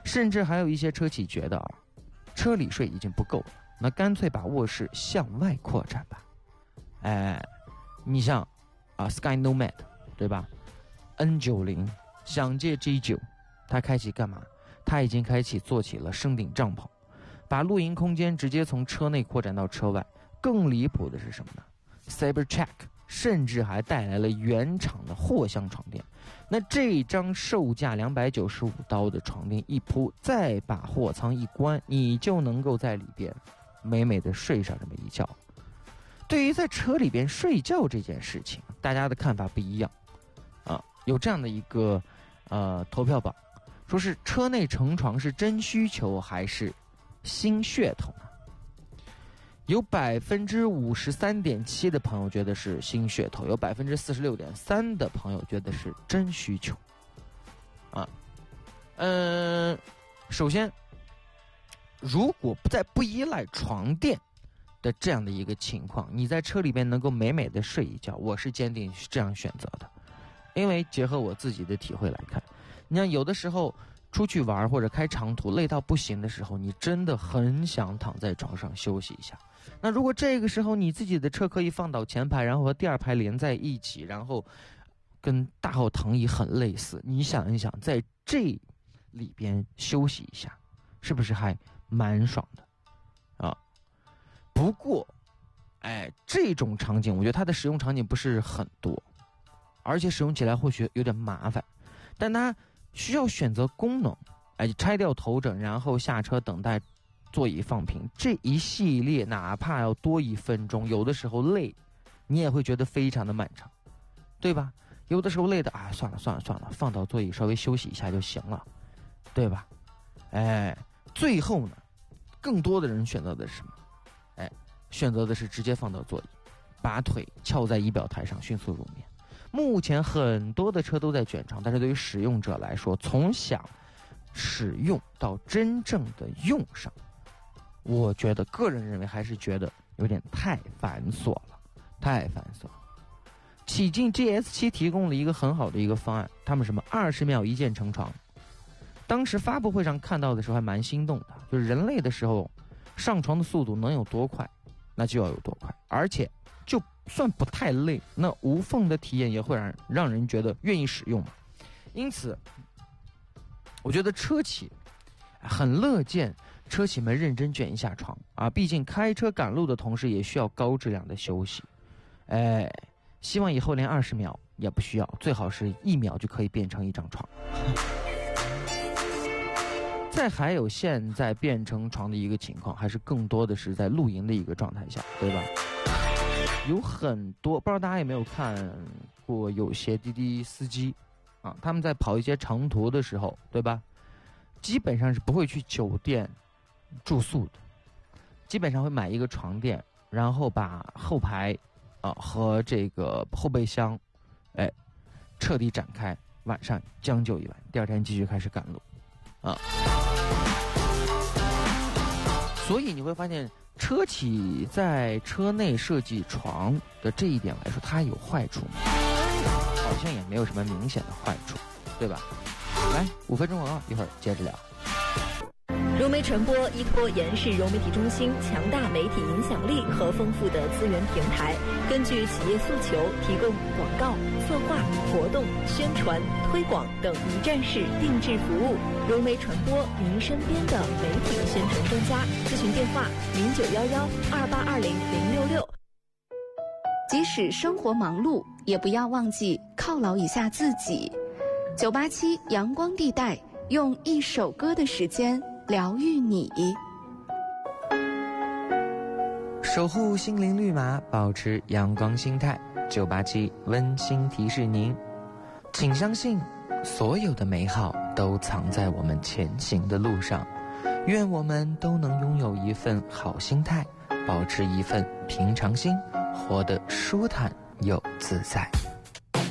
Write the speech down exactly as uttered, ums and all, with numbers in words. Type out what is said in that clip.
甚至还有一些车企觉得啊，车里睡已经不够了，那干脆把卧室向外扩展吧。哎，你像啊 Sky Nomad 对吧 N 九十 想借 G 九， 它开启干嘛？它已经开启做起了升顶帐篷，把露营空间直接从车内扩展到车外。更离谱的是什么呢？ Cybertruck 甚至还带来了原厂的货箱床垫。那这张售价两百九十五刀的床垫一铺，再把货仓一关，你就能够在里边美美的睡上这么一觉。对于在车里边睡觉这件事情，大家的看法不一样啊。有这样的一个呃投票榜，说是车内成床是真需求还是新噱头呢？有百分之五十三点七的朋友觉得是新噱头，有百分之四十六点三的朋友觉得是真需求。啊，嗯，首先，如果在不依赖床垫的这样的一个情况，你在车里边能够美美的睡一觉，我是坚定这样选择的。因为结合我自己的体会来看，你看有的时候出去玩或者开长途累到不行的时候，你真的很想躺在床上休息一下。那如果这个时候你自己的车可以放倒前排，然后和第二排连在一起，然后跟大号躺椅很类似，你想一想在这里边休息一下，是不是还蛮爽的啊？不过哎，这种场景我觉得它的使用场景不是很多，而且使用起来或许有点麻烦，但它需要选择功能，哎，拆掉头枕，然后下车等待座椅放平，这一系列哪怕要多一分钟，有的时候累，你也会觉得非常的漫长，对吧？有的时候累的啊，算了算了算了，放到座椅稍微休息一下就行了，对吧？哎，最后呢，更多的人选择的是什么？哎，选择的是直接放到座椅，把腿翘在仪表台上，迅速入眠。目前很多的车都在卷床，但是对于使用者来说，从想使用到真正的用上，我觉得个人认为还是觉得有点太繁琐了，太繁琐了。启进 G S 七 提供了一个很好的一个方案，他们什么二十秒一键成床。当时发布会上看到的时候还蛮心动的，就是人类的时候上床的速度能有多快，那就要有多快，而且就算不太累，那无缝的体验也会让让人觉得愿意使用嘛。因此我觉得车企很乐见车企们认真卷一下床啊，毕竟开车赶路的同时也需要高质量的休息。哎，希望以后连二十秒也不需要，最好是一秒就可以变成一张床。再还有现在变成床的一个情况，还是更多的是在露营的一个状态下，对吧？有很多不知道大家有没有看过，有些滴滴司机啊，他们在跑一些长途的时候，对吧？基本上是不会去酒店住宿的，基本上会买一个床垫，然后把后排啊和这个后备箱，哎，彻底展开，晚上将就一晚，第二天继续开始赶路，啊。所以你会发现，车企在车内设计床的这一点来说，它有坏处吗？好像也没有什么明显的坏处，对吧？来，五分钟广告，一会儿接着聊。 融媒传播依托延世融媒体中心强大媒体影响力和丰富的资源平台，根据企业诉求提供广告、策划、活动、宣传、推广等一站式定制服务。融媒传播，您身边的媒体宣传专家。咨询电话：零九幺幺二八二零零六六。 即使生活忙碌，也不要忘记犒劳一下自己。九八七阳光地带，用一首歌的时间疗愈你， 守护心灵绿码，保持阳光心态。九八七温馨提示您，请相信，所有的美好都藏在我们前行的路上。愿我们都能拥有一份好心态，保持一份平常心，活得舒坦又自在。